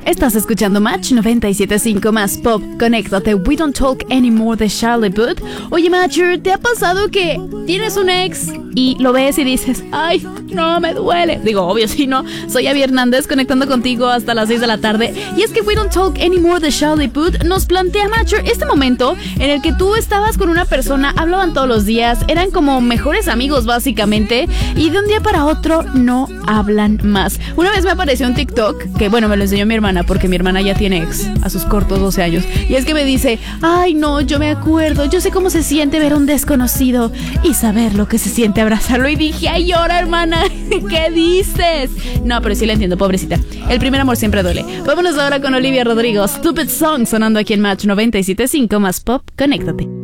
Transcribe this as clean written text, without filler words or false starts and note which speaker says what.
Speaker 1: Estás escuchando Match 97.5 más Pop. Conéctate. We Don't Talk Anymore de Charlie Puth. Oye, Matcher, ¿te ha pasado que tienes un ex y lo ves y dices, ay, no, me duele? Digo, obvio, sí, no. Soy Abby Hernández conectando contigo hasta las 6 de la tarde. Y es que We Don't Talk Anymore de Charlie Puth nos plantea, Matcher, este momento en el que tú estabas con una persona, hablaban todos los días, eran como mejores amigos básicamente, y de un día para otro no hablan más. Una vez me apareció un TikTok que, bueno, me lo enseñó mi hermana, porque mi hermana ya tiene ex a sus cortos 12 años. Y es que me dice, ay no, yo me acuerdo, yo sé cómo se siente ver a un desconocido y saber lo que se siente abrazarlo. Y dije, ay, llora, hermana, ¿qué dices? No, pero sí la entiendo, pobrecita. El primer amor siempre duele. Vámonos ahora con Olivia Rodrigo, Stupid Song, sonando aquí en Match 97.5 más Pop. Conéctate.